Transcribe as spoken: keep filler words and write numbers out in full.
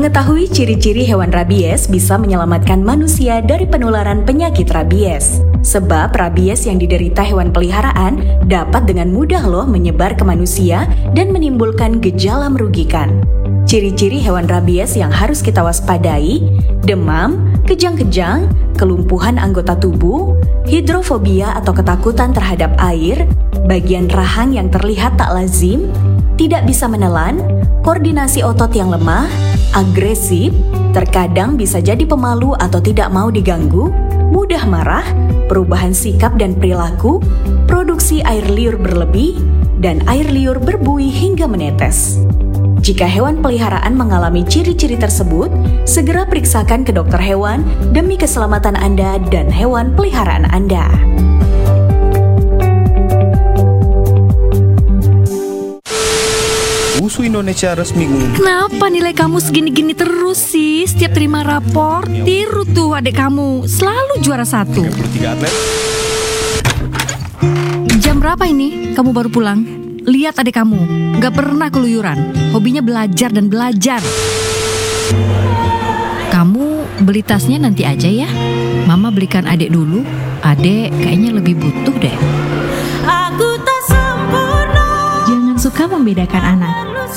Mengetahui ciri-ciri hewan rabies bisa menyelamatkan manusia dari penularan penyakit rabies. Sebab rabies yang diderita hewan peliharaan dapat dengan mudah loh menyebar ke manusia dan menimbulkan gejala merugikan. Ciri-ciri hewan rabies yang harus kita waspadai: demam, kejang-kejang, kelumpuhan anggota tubuh, hidrofobia atau ketakutan terhadap air, bagian rahang yang terlihat tak lazim, tidak bisa menelan, koordinasi otot yang lemah, agresif, terkadang bisa jadi pemalu atau tidak mau diganggu, mudah marah, perubahan sikap dan perilaku, produksi air liur berlebih, dan air liur berbuih hingga menetes. Jika hewan peliharaan mengalami ciri-ciri tersebut, segera periksakan ke dokter hewan demi keselamatan Anda dan hewan peliharaan Anda. U S U Indonesia resmi umum. Kenapa nilai kamu segini-gini terus sih? Setiap terima rapor, tiru tuh adik kamu, selalu juara satu. tiga puluh tiga atlet. Jam berapa ini kamu baru pulang? Lihat adik kamu, gak pernah keluyuran. Hobinya belajar dan belajar. Kamu beli tasnya nanti aja ya. Mama belikan adik dulu. Adik kayaknya lebih butuh deh. Aku tak sempurna. Jangan suka membedakan anak.